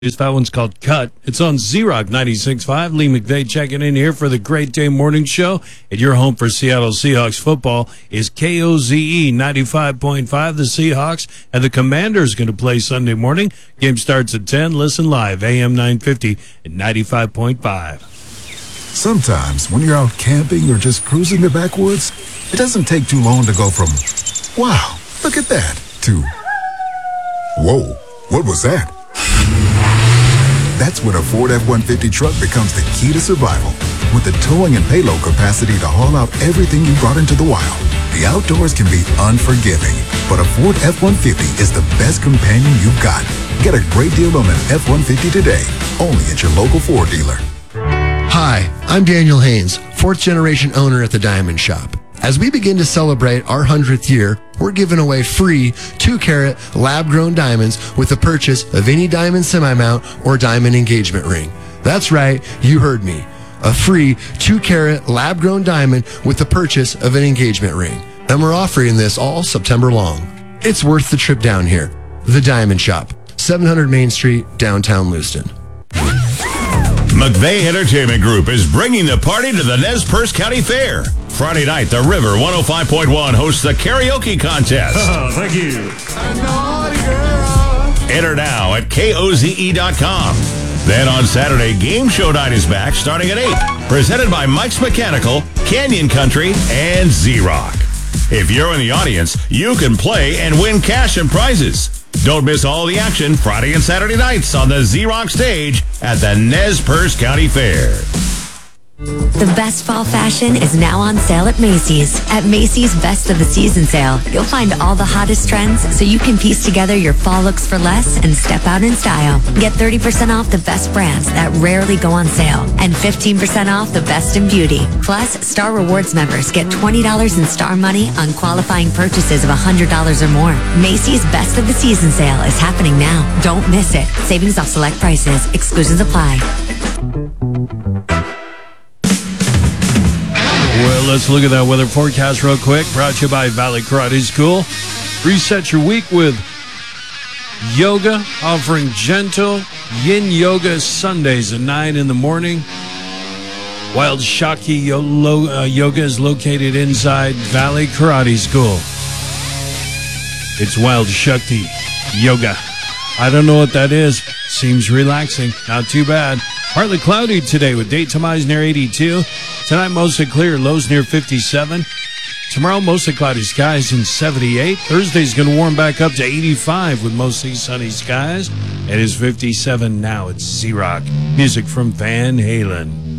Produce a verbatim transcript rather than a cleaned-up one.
That one's called Cut. It's on Z-Rock ninety-six point five. Lee McVeigh checking in here for the Great Day Morning Show. And your home for Seattle Seahawks football is K O Z E ninety-five point five. The Seahawks and the Commanders going to play Sunday morning. Game starts at ten. Listen live, A M nine fifty and ninety-five point five. Sometimes when you're out camping or just cruising the backwoods, it doesn't take too long to go from, wow, look at that, to, whoa, what was that? That's when a Ford F one fifty truck becomes the key to survival. With the towing and payload capacity to haul out everything you brought into the wild, the outdoors can be unforgiving. But a Ford F one fifty is the best companion you've got. Get a great deal on an F one fifty today, only at your local Ford dealer. Hi, I'm Daniel Haynes, fourth generation owner at the Diamond Shop. As we begin to celebrate our hundredth year, we're giving away free two carat lab-grown diamonds with the purchase of any diamond semi-mount or diamond engagement ring. That's right, you heard me. A free two carat lab-grown diamond with the purchase of an engagement ring. And we're offering this all September long. It's worth the trip down here. The Diamond Shop, seven hundred Main Street, downtown Lewiston. McVeigh Entertainment Group is bringing the party to the Nez Perce County Fair. Friday night, the River one oh five point one hosts the karaoke contest. Oh, thank you. Enter now at K O Z E dot com. Then on Saturday, Game Show Night is back starting at eight. Presented by Mike's Mechanical, Canyon Country, and Z-Rock. If you're in the audience, you can play and win cash and prizes. Don't miss all the action Friday and Saturday nights on the Z-Rock stage at the Nez Perce County Fair. The best fall fashion is now on sale at Macy's. At Macy's Best of the Season sale, you'll find all the hottest trends so you can piece together your fall looks for less and step out in style. Get thirty percent off the best brands that rarely go on sale and fifteen percent off the best in beauty. Plus, Star Rewards members get twenty dollars in Star Money on qualifying purchases of one hundred dollars or more. Macy's Best of the Season sale is happening now. Don't miss it. Savings off select prices. Exclusions apply. Well, let's look at that weather forecast real quick. Brought to you by Valley Karate School. Reset your week with yoga, offering gentle yin yoga Sundays at nine in the morning. Wild Shakti Yoga is located inside Valley Karate School. It's Wild Shakti Yoga. I don't know what that is. Seems relaxing. Not too bad. Partly cloudy today with daytime highs near eighty-two. Tonight, mostly clear, lows near fifty-seven. Tomorrow, mostly cloudy skies in seventy-eight. Thursday's going to warm back up to eighty-five with mostly sunny skies. It is fifty-seven now. It's Z-Rock. Music from Van Halen.